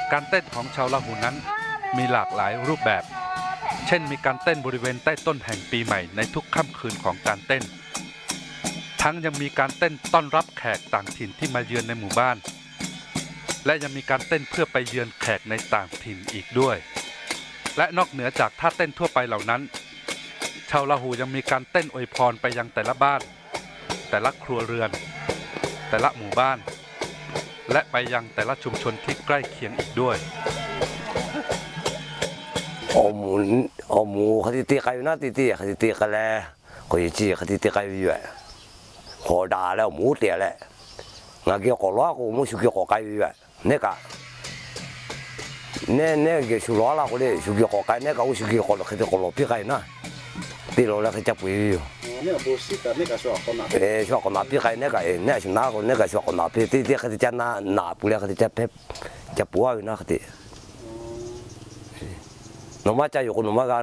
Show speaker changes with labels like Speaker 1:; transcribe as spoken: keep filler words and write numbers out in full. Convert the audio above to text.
Speaker 1: การเต้นของชาวลาหูนั้นมีหลากหลายรูปแบบเช่นมีการเต้นบริเวณใต้ต้นแห่งปีใหม่ในทุกค่ำคืนของการเต้นทั้งยังมีการเต้นต้อนรับแขกต่างถิ่นที่มาเยือนในหมู่บ้านและยังมีการเต้นเพื่อไปเยือนแขกในต่างถิ่นอีกด้วยและนอกเหนือจากท่าเต้นทั่วไปเหล่านั้นชาวลาหูยังมีการเต้นอวยพรไปยังแต่ละบ้านแต่ละครัวเรือนแต่ละหมู่บ้านและไปยังแต่ละชุมชนที่ใกล้เคียงอีกด้วย
Speaker 2: โอหมูโอหมูเขาตีตีกันอยู่นะตีตีเขาตีตีกันแล้วเขาจีเขาตีตีกันอยู่ขอด่าแล้วหมูเตี้ยแล้วงาเกี่ยวกับล้อกูมูสุกี้กับไก่อยู่เนี่ยกะเนี่ยเนี่ยเกี่ยวกับล้อละกูเลยสุกี้กับไก่เนี่ยกะอุสุกี้กับเขาตีกับล้อพี่ไก่นะตีล้อแล้วเขาจะปุยอยู่เนี่ยบุษย์เนี่ยกะชอบคนนั้นเออชอบคนนั้นพี่ไก่เนี่ยกะเออเนี่ยชิมน้าคนเนี่ยกะชอบคนนั้นพี่ตีตีเขาตีจะน้าหนาปุยเขาตีจะเพ็บจะปัวอยู่นะเขาตีหนูมาใจอยู่คนหนูมากัน